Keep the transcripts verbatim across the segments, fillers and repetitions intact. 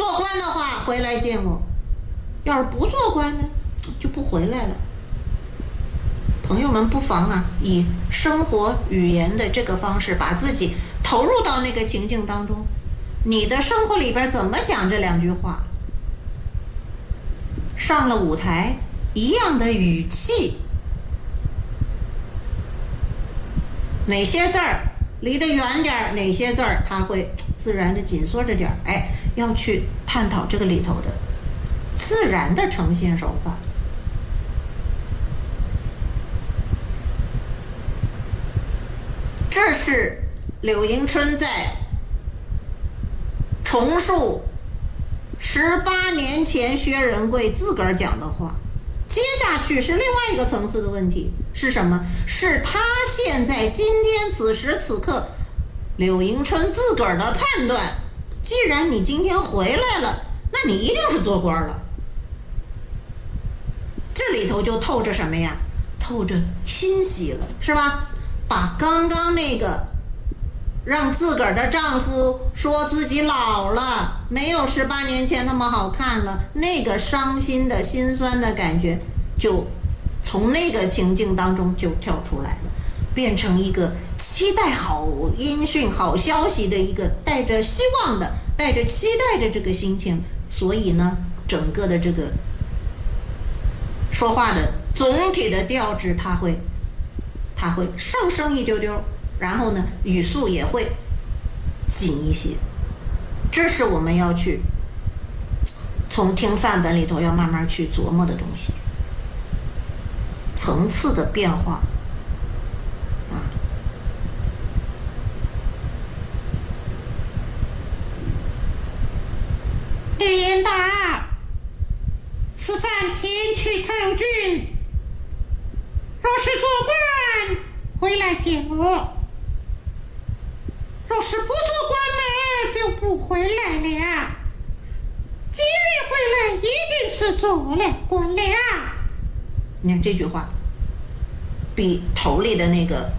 做官的话回来见我，要是不做官呢，就不回来了。朋友们不妨啊，以生活语言的这个方式，把自己投入到那个情境当中。你的生活里边怎么讲这两句话？上了舞台，一样的语气，哪些字儿离得远点，哪些字儿它会自然的紧缩着点，哎，要去探讨这个里头的自然的呈现手法。这是柳迎春在重述十八年前薛仁贵自个儿讲的话。接下去是另外一个层次的问题，是什么？是他现在今天此时此刻柳迎春自个儿的判断。既然你今天回来了，那你一定是做官了。这里头就透着什么呀？透着欣喜了，是吧？把刚刚那个让自个儿的丈夫说自己老了，没有十八年前那么好看了，那个伤心的心酸的感觉，就从那个情境当中就跳出来了，变成一个期待好音讯、好消息的一个带着希望的、带着期待的这个心情。所以呢，整个的这个说话的总体的调质，它会它会上升一丢丢，然后呢，语速也会紧一些。这是我们要去从听范本里头要慢慢去琢磨的东西，层次的变化啊。 领导，此番前去投军，若是做官回来见我，若是不做官呢，就不回来了。今日回来一定是做了官了。 你看这句话比头里的那个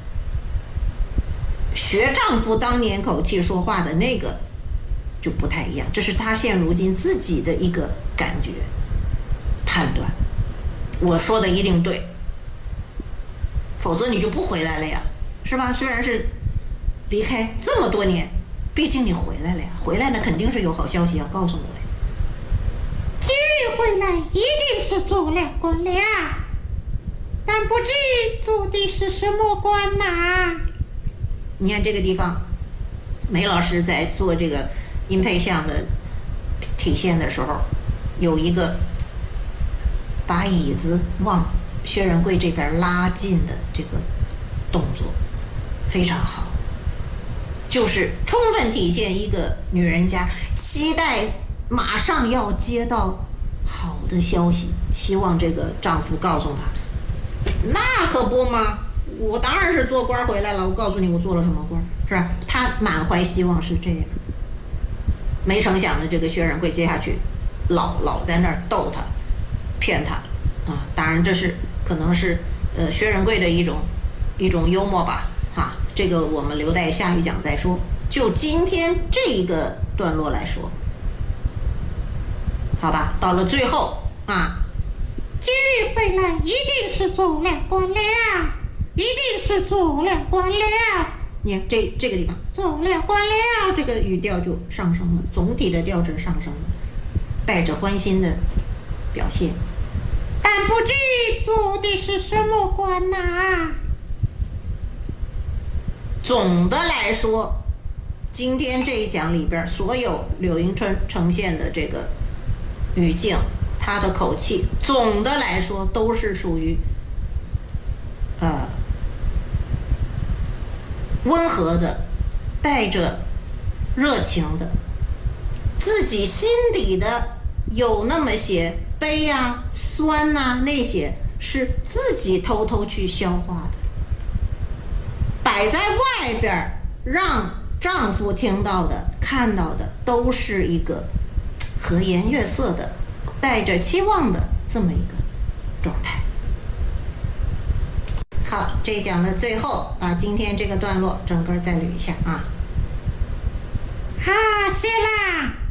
学丈夫当年口气说话的那个就不太一样，这是他现如今自己的一个感觉判断。我说的一定对，否则你就不回来了呀，是吧？虽然是离开这么多年，毕竟你回来了呀，回来了肯定是有好消息要告诉我呀。 今日回来一定是做了官了，但不知做的是什么官呐？ 你看这个地方，梅老师在做这个音配像的体现的时候，有一个把椅子往薛仁贵这边拉近的这个动作非常好，就是充分体现一个女人家期待马上要接到好的消息，希望这个丈夫告诉她，那可不嘛，我当然是做官回来了，我告诉你我做了什么官，是吧？她满怀希望是这样。没成想的这个薛仁贵接下去老老在那儿逗她骗她啊，当然这是可能是呃薛仁贵的一种一种幽默吧，哈、啊，这个我们留待下一讲再说。就今天这一个段落来说，好吧，到了最后啊， 今日回来一定是做了官了，一定是做了官了。 你看这这个地方做了官了， 这个语调就上升了，总体的调质上升了，带着欢欣的表现。 但不知做的是什么官呐、啊？ 总的来说，今天这一讲里边所有柳迎春呈现的这个语境，他的口气，总的来说都是属于呃温和的，带着热情的，自己心底的有那么些悲啊、酸啊，那些是自己偷偷去消化的，摆在外边让丈夫听到的、看到的，都是一个和颜悦色的、带着期望的这么一个状态。好，这一讲的最后，把今天这个段落整个再捋一下啊。 好，谢啦。